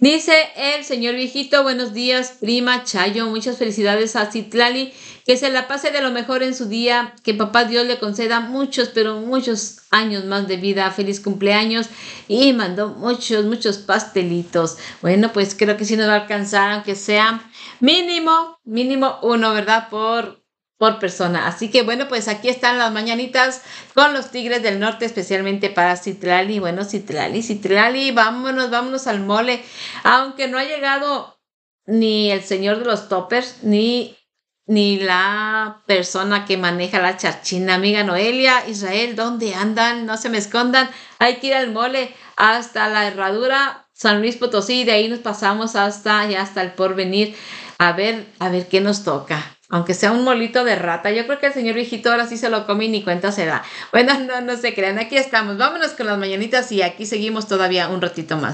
Dice el señor viejito, buenos días, prima Chayo, muchas felicidades a Citlali, que se la pase de lo mejor en su día, que papá Dios le conceda muchos, pero muchos años más de vida, feliz cumpleaños y mandó muchos pastelitos. Bueno, pues creo que sí nos va a alcanzar, aunque sea mínimo uno, ¿verdad? Por persona. Así que bueno, pues aquí están las mañanitas con los Tigres del Norte, especialmente para Citlali. Bueno, Citlali, vámonos al mole. Aunque no ha llegado ni el señor de los toppers, ni la persona que maneja la charchina, amiga Noelia, Israel, ¿dónde andan? No se me escondan. Hay que ir al mole hasta la Herradura, San Luis Potosí, de ahí nos pasamos hasta el Porvenir, a ver qué nos toca. Aunque sea un molito de rata, yo creo que el señor viejito ahora sí se lo come y ni cuenta se da. Bueno, no se crean, aquí estamos. Vámonos con las mañanitas y aquí seguimos todavía un ratito más.